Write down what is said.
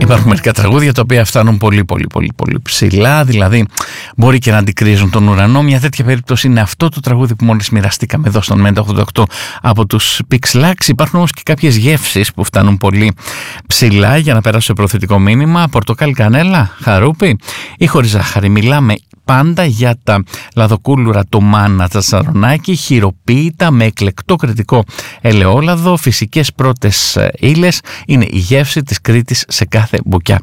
Υπάρχουν μερικά τραγούδια τα οποία φτάνουν πολύ ψηλά, δηλαδή μπορεί και να αντικρίζουν τον ουρανό. Μια τέτοια περίπτωση είναι αυτό το τραγούδι που μόλις μοιραστήκαμε εδώ στον Μέντα 88 από τους Pixlax. Υπάρχουν όμως και κάποιες γεύσεις που φτάνουν πολύ ψηλά για να περάσουν σε προθετικό μήνυμα. Πορτοκάλι, κανέλα, χαρούπι ή χωρίς ζάχαρη. Μιλάμε πάντα για τα λαδοκούλουρα, το μάνα, τα σαρονάκι, χειροποίητα με εκλεκτό κρητικό ελαιόλαδο, φυσικές πρώτες ύλες. Είναι η γεύση της Κρήτης σε κάθε μπουκιά.